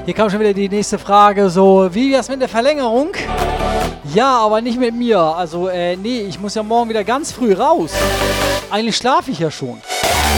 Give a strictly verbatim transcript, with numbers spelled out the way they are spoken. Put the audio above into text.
Hier kam schon wieder die nächste Frage, so, wie wär's mit der Verlängerung? Ja, aber nicht mit mir. Also, äh, nee, ich muss ja morgen wieder ganz früh raus. Eigentlich schlafe ich ja schon.